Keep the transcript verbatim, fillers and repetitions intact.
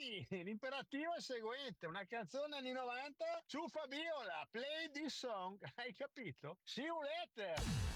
Giovanni, l'imperativo è il seguente, una canzone anni novanta su Fabiola, play this song, hai capito? See you later!